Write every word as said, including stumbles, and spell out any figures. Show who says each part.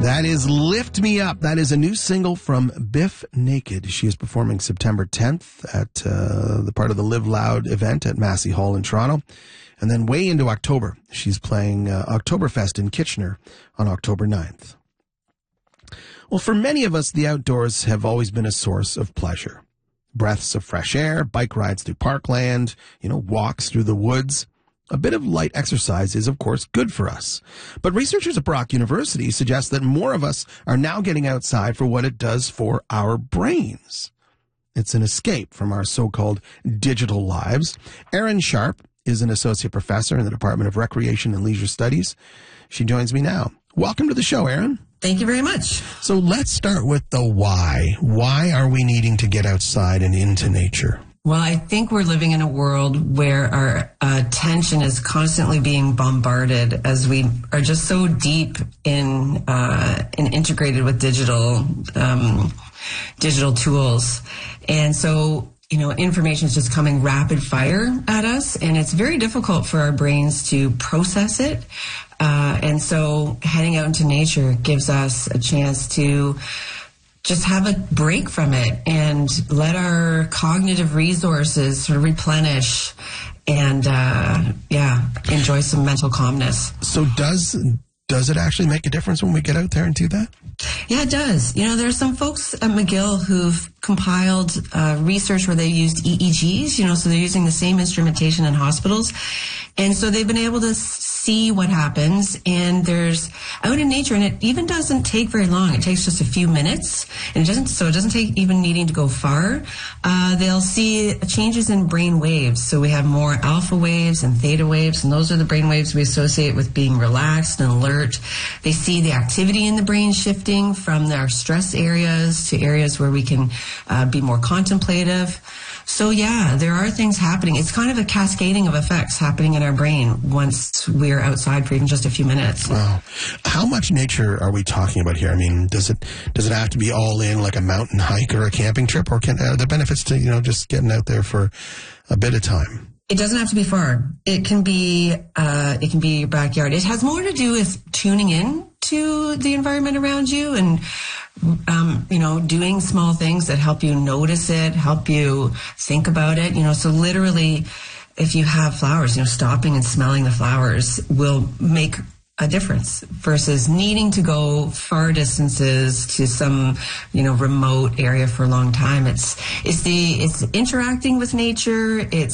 Speaker 1: That is Lift Me Up. That is a new single from Biff Naked. She is performing September tenth at uh, the part of the Live Loud event at Massey Hall in Toronto. And then way into October, she's playing uh, Oktoberfest in Kitchener on October ninth. Well, for many of us, the outdoors have always been a source of pleasure. Breaths of fresh air, bike rides through parkland, you know, walks through the woods. A bit of light exercise is, of course, good for us. But researchers at Brock University suggest that more of us are now getting outside for what it does for our brains. It's an escape from our so-called digital lives. Erin Sharp is an associate professor in the Department of Recreation and Leisure Studies. She joins me now. Welcome to the show, Erin.
Speaker 2: Thank you very much.
Speaker 1: So let's start with the why. Why are we needing to get outside and into nature?
Speaker 2: Well, I think we're living in a world where our attention is constantly being bombarded as we are just so deep in uh, and integrated with digital um, digital tools. And so, you know, information is just coming rapid fire at us, and it's very difficult for our brains to process it. Uh, and so heading out into nature gives us a chance to just have a break from it and let our cognitive resources sort of replenish and, uh, yeah, enjoy some mental calmness.
Speaker 1: So does does it actually make a difference when we get out there and do that?
Speaker 2: Yeah, it does. You know, there's some folks at McGill who've compiled uh, research where they used E E Gs, you know, so they're using the same instrumentation in hospitals. And so they've been able to see what happens, and there's out in nature, and it even doesn't take very long. It takes just a few minutes, and it doesn't, so it doesn't take even needing to go far. Uh, they'll see changes in brain waves. So we have more alpha waves and theta waves, and those are the brain waves we associate with being relaxed and alert. They see the activity in the brain shifting from our stress areas to areas where we can uh, be more contemplative. So yeah, there are things happening. It's kind of a cascading of effects happening in our brain once we're outside for even just a few minutes.
Speaker 1: Wow. How much nature are we talking about here? I mean, does it does it have to be all in like a mountain hike or a camping trip, or can are there benefits to, you know, just getting out there for a bit of time?
Speaker 2: It doesn't have to be far. It can be uh, it can be your backyard. It has more to do with tuning in to the environment around you and Um, you know, doing small things that help you notice it, help you think about it. You know, so literally, if you have flowers, you know, stopping and smelling the flowers will make a difference versus needing to go far distances to some, you know, remote area for a long time. It's, it's the, it's interacting with nature. It's